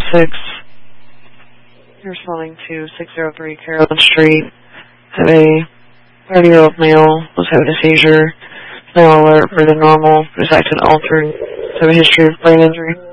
6. You're responding to 603 Carolyn Street. Have a 30-year-old male was having a seizure. Now alert for the normal. Is acting altered. Have a history of brain injury.